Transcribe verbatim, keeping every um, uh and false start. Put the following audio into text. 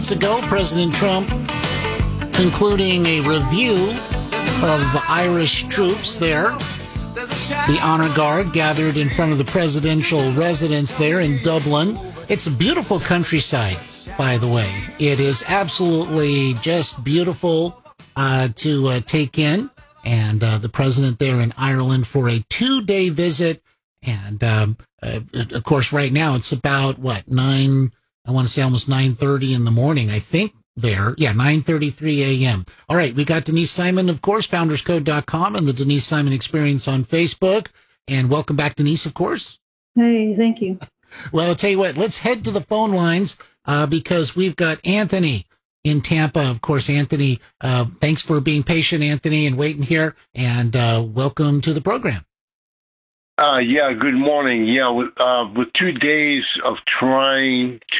Ago, President Trump concluding a review of Irish troops there. The honor guard gathered in front of the presidential residence there in Dublin. It's a beautiful countryside, by the way. It is absolutely just beautiful uh, to uh, take in. And uh, the president there in Ireland for a two-day visit. And, um, uh, of course, right now it's about, what, nine... I want to say almost nine thirty in the morning, I think there. Yeah, nine thirty-three a.m. All right, we got Denise Simon, of course, founders code dot com and the Denise Simon Experience on Facebook. And welcome back, Denise, of course. Hey, thank you. Well, I'll tell you what, let's head to the phone lines uh, because we've got Anthony in Tampa. Of course, Anthony, uh, thanks for being patient, Anthony, and waiting here. And uh, welcome to the program. Uh, yeah, good morning. Yeah, with, uh, with two days of trying